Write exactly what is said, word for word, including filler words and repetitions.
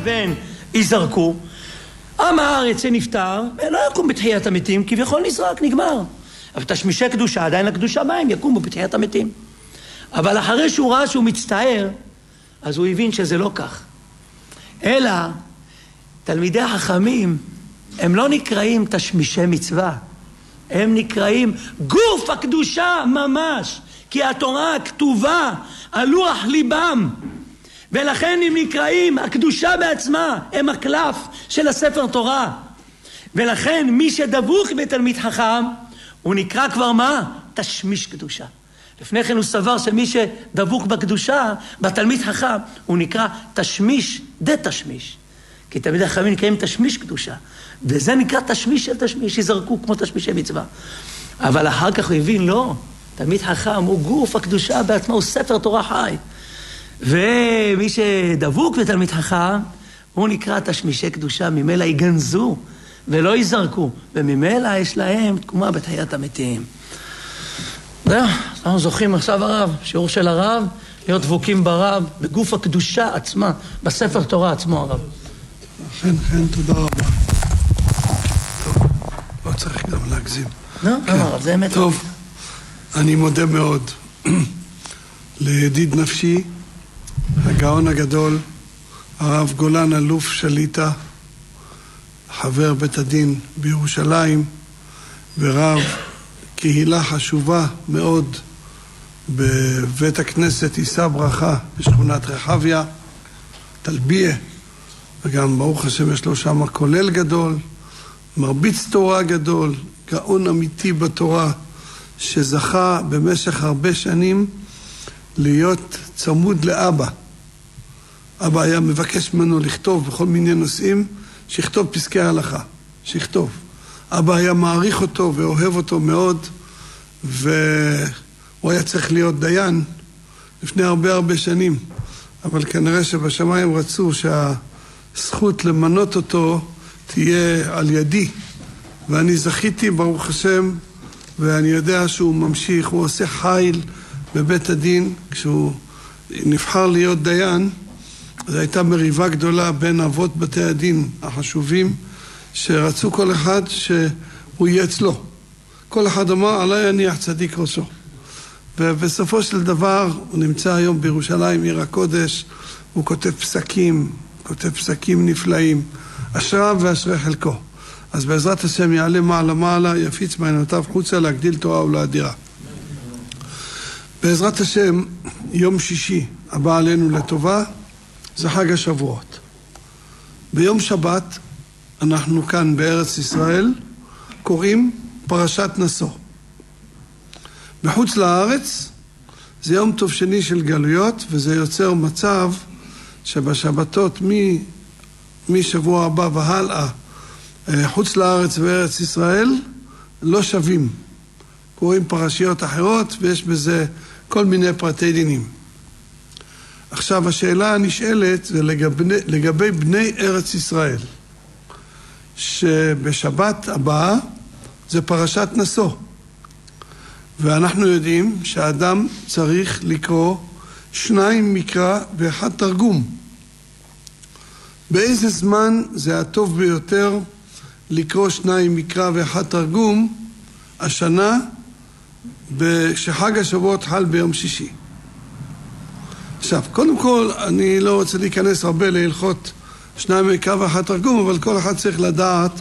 לבין ייזרקו. עם הארץ שנפטר, לא יקום בתחיית המתים, כביכול נזרק, נגמר. אבל תשמישי קדושה, עדיין הקדושה בהם, יקומו בתחיית המתים. אבל אחרי שהוא ראה שהוא מצטער, אז הוא הבין שזה לא כך. אלא, תלמידי החכמים, הם לא נקראים תשמישי מצווה. הם נקראים גוף הקדושה ממש. כי התורה כתובה על לוח ליבם. ולכן הם נקראים, הקדושה בעצמה, הם הקלף של הספר תורה. ולכן מי שדבוק בתלמיד חכם, הוא נקרא כבר מה? תשמיש קדושה. לפני כן הוא סבר שמי שדבוק בקדושה, בתלמיד חכם, הוא נקרא תשמיש דה תשמיש. כי תלמידי החכמים נקראים תשמיש קדושה. וזה נקרא תשמיש של תשמיש, שיזרקו כמו תשמישי מצווה. אבל אחר כך הוא הבין, לא, תלמיד חכם הוא גוף הקדושה בעצמה, הוא ספר תורה חי. ומי שדבוק בתלמיד חכם, הוא נקרא תשמישי קדושה, ממילא יגנזו ולא יזרקו, וממילא יש להם תקומה בתחיית המתים. זהו, אנחנו זוכים עכשיו הרב, שיעור של הרב, להיות דבוקים ברב, בגוף הקדושה עצמה, בספר תורה עצמו הרב. כן, כן, תודה רבה. טוב, לא צריך גם להגזים. לא, לא הרב, זה אמת. טוב, אני מודה מאוד לידיד נפשי, הגאון הגדול, הרב גולן אלוף שליטה, חבר בית הדין בירושלים, ורב קהילה חשובה מאוד בבית הכנסת יישא ברכה בשכונת רחביה, תלביה, וגם ברוך השם יש לו שם כולל גדול, מרביץ תורה גדול, גאון אמיתי בתורה, שזכה במשך הרבה שנים להיות צמוד לאבא. אבא היה מבקש ממנו לכתוב בכל מיני נושאים, שיכתוב פסקי ההלכה, שיכתוב. אבא היה מעריך אותו ואוהב אותו מאוד, והוא היה צריך להיות דיין לפני הרבה הרבה שנים. אבל כנראה שבשמיים רצו שהזכות למנות אותו תהיה על ידי. ואני זכיתי ברוך השם, ואני יודע שהוא ממשיך, הוא עושה חיל בבית הדין. כשהוא נבחר להיות דיין, זו הייתה מריבה גדולה בין אבות בתי הדין החשובים, שרצו כל אחד שהוא יהיה אצלו. כל אחד אמר, עליי יניח צדיק ראשו. ובסופו של דבר, הוא נמצא היום בירושלים, עיר הקודש, הוא כותב פסקים, כותב פסקים נפלאים, אשריו ואשרי חלקו. אז בעזרת השם יעלה מעלה מעלה, יפיץ מעיינותיו חוצה להגדיל תורה ולאדירה. בעזרת השם, יום שישי הבא עלינו לטובה, זה חג השבועות. ביום שבת, אנחנו כאן בארץ ישראל, קוראים פרשת נשוא. בחוץ לארץ, זה יום טוב שני של גלויות, וזה יוצר מצב שבשבתות מ, משבוע הבא והלאה, חוץ לארץ וארץ ישראל, לא שווים. קוראים פרשיות אחרות, ויש בזה כל מיני פרטי דינים. עכשיו, השאלה הנשאלת זה לגבי, לגבי בני ארץ ישראל, שבשבת הבאה זה פרשת נשוא. ואנחנו יודעים שהאדם צריך לקרוא שניים מקרא ואחד תרגום. באיזה זמן זה הטוב ביותר לקרוא שניים מקרא ואחד תרגום? השנה, שחג השבועות חל ביום שישי. עכשיו, קודם כל, אני לא רוצה להיכנס הרבה להלכות שניים מקרא ואחד תרגום, אבל כל אחד צריך לדעת